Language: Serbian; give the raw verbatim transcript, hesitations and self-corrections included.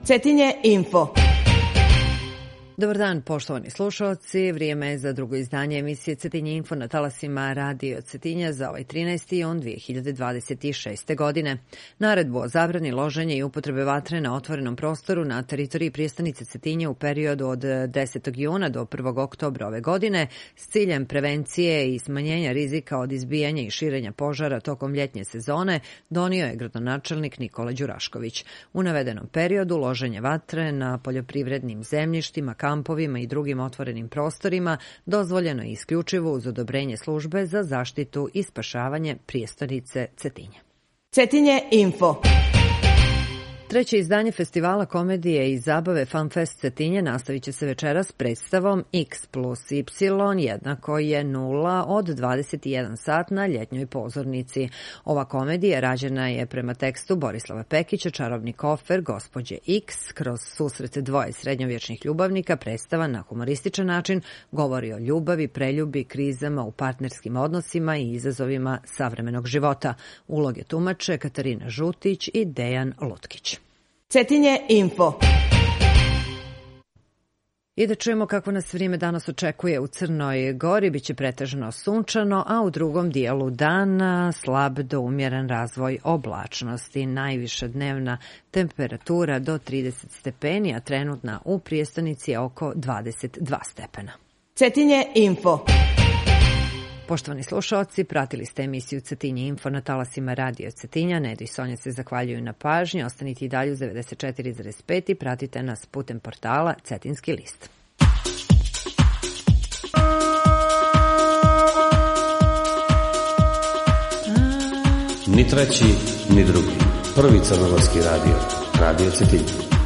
Cetinje Info. Dobar dan, poštovani slušalci. Vrijeme je za drugo izdanje emisije Cetinje Info na talasima Radio Cetinja za ovaj trinaesti jun dve hiljade dvadeset šeste. godine. Naredbu o zabrani loženja i upotrebe vatre na otvorenom prostoru na teritoriji prijestonice Cetinje u periodu od desetog juna do prvog oktobra ove godine s ciljem prevencije i smanjenja rizika od izbijanja i širenja požara tokom ljetnje sezone donio je gradonačelnik Nikola Đurašković. U navedenom periodu loženje vatre na poljoprivrednim zemljištima, kampovima i drugim otvorenim prostorima dozvoljeno je isključivo uz odobrenje službe za zaštitu i spašavanje prijestonice Cetinje. Cetinje Info. Treće izdanje festivala komedije i zabave FanFest Cetinje nastavit će se večeras predstavom X plus Y jednako je nula od dvadeset jedan sat na ljetnjoj pozornici. Ova komedija rađena je prema tekstu Borislava Pekića, Čarobni kofer gospođe X. Kroz susret dvoje srednjovječnih ljubavnika predstava na humorističan način govori o ljubavi, preljubi, krizama u partnerskim odnosima i izazovima savremenog života. Uloge tumače Katarina Žutić i Dejan Lutkić. Cetinje Info. I da čujemo kako nas vrijeme danas očekuje u Crnoj Gori. Biće pretežno sunčano, a u drugom dijelu dana slab do umjeren razvoj oblačnosti. Najviša dnevna temperatura do trideset stepeni, a trenutna u prijestonici je oko dvadeset dva stepena. Cetinje Info. Poštovani slušalci, pratili ste emisiju Cetinje Info na talasima Radio Cetinja. Nedo i Sonja se zahvaljuju na pažnji. Ostanite i dalje uz devedeset četiri zarez pet i pratite nas putem portala Cetinski list. Ni treći, ni drugi. Prvi crnogorski radio. Radio Cetinje.